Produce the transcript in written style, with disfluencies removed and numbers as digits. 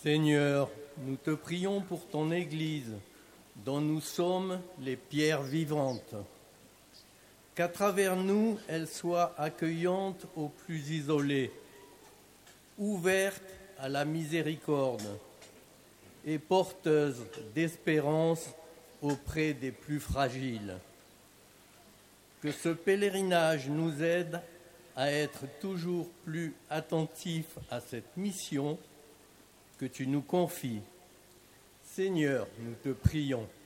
Seigneur, nous te prions pour ton Église, dont nous sommes les pierres vivantes. Qu'à travers nous, elle soit accueillante aux plus isolés, ouverte à la miséricorde et porteuse d'espérance auprès des plus fragiles. Que ce pèlerinage nous aide à être toujours plus attentifs à cette mission que tu nous confies. Seigneur, nous te prions.